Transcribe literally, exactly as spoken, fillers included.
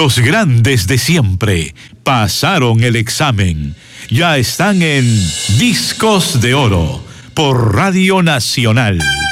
Los grandes de siempre pasaron el examen. Ya están en Discos de Oro por Radio Nacional.